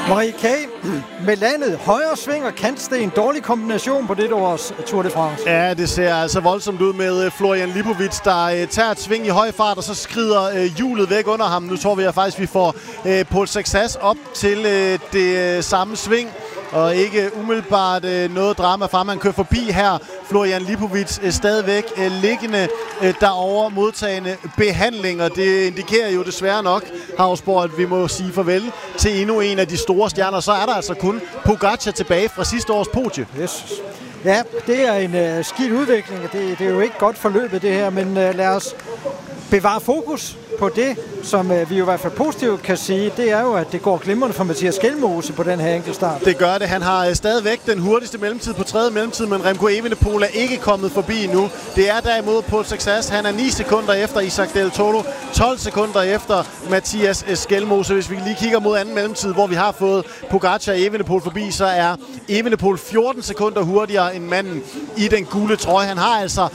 Marie K. med landet, højre sving og kantsten. Dårlig kombination på det års Tour de France. Ja, det ser altså voldsomt ud med Florian Lipovic, der tager et sving i høj fart, og så skrider hjulet væk under ham. Nu tror vi faktisk, at vi får Paul Sexas op til det samme sving. Og ikke umiddelbart noget drama fra ham. Han kører forbi her. Florian Lipovic stadigvæk liggende derovre, modtagende behandling. Og det indikerer jo desværre nok, Havsborg, at vi må sige farvel til endnu en af de store stjerner. Så er der altså kun Pogačar tilbage fra sidste års podie. Yes. Ja, det er en skidt udvikling. Det er jo ikke godt forløbet det her, men lad os bevare fokus på det, som vi jo i hvert fald positivt kan sige, det er jo, at det går glimrende for Mathias Skelmose på den her enkeltstart. Det gør det. Han har stadigvæk den hurtigste mellemtid på tredje mellemtid, men Remco Evenepoel er ikke kommet forbi nu. Det er derimod Paul Sexas. Han er 9 sekunder efter Isaac Del Toro, 12 sekunder efter Mathias Skelmose. Hvis vi lige kigger mod anden mellemtid, hvor vi har fået Pogačar og Evenepoel forbi, så er Evenepoel 14 sekunder hurtigere end manden i den gule trøje. Han har altså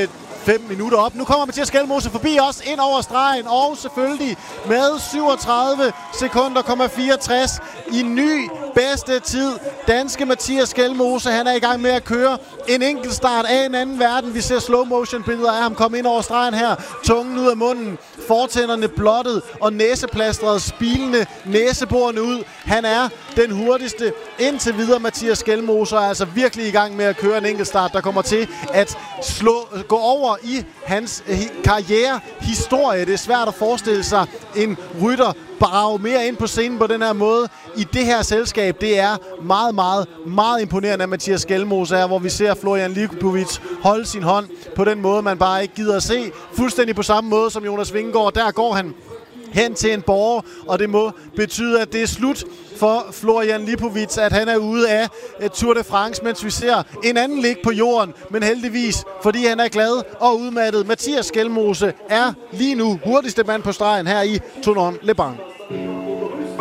5 minutter op. Nu kommer Mathias Skelmose forbi os ind over stregen, og selvfølgelig med 37 sekunder, 64 i ny bedste tid. Danske Mathias Skelmose, han er i gang med at køre en enkeltstart af en anden verden. Vi ser slow motion billeder af ham komme ind over stregen her. Tungen ud af munden, fortænderne blottet og næseplastret, spilende næseborene ud. Han er den hurtigste indtil videre. Mathias Skelmose er altså virkelig i gang med at køre en enkeltstart, der kommer til at gå over i hans karrierehistorie. Det er svært at forestille sig en rytter brage mere ind på scenen på den her måde i det her selskab. Det er meget, meget, meget imponerende af Mathias Skelmose her, hvor vi ser Florian Lipovic holde sin hånd på den måde, man bare ikke gider at se. Fuldstændig på samme måde som Jonas Vingegaard. Der går han hen til en borger, og det må betyde, at det er slut for Florian Lipovic, at han er ude af Tour de France, mens vi ser en anden ligge på jorden, men heldigvis, fordi han er glad og udmattet. Mathias Skelmose er lige nu hurtigste mand på stregen her i Tournon Le Banc.